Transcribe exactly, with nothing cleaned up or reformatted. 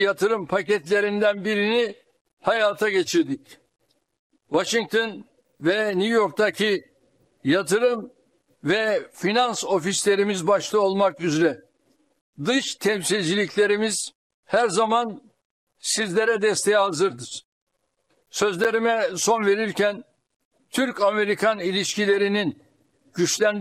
yatırım paketlerinden birini hayata geçirdik. Washington ve New York'taki yatırım ve finans ofislerimiz başta olmak üzere dış temsilciliklerimiz her zaman sizlere desteğe hazırdır. Sözlerime son verirken Türk-Amerikan ilişkilerinin güçlendirilmesi